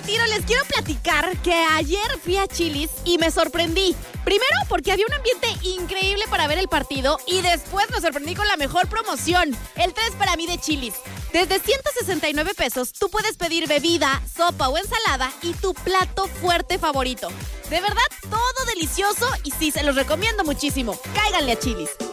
al tiro, les quiero platicar que ayer fui a Chili's y me sorprendí. Primero porque había un ambiente increíble para ver el partido y después me sorprendí con la mejor promoción, el 3 para mí de Chili's. Desde 169 pesos tú puedes pedir bebida, sopa o ensalada y tu plato fuerte favorito. De verdad, todo delicioso y sí, se los recomiendo muchísimo. Cáiganle a Chili's.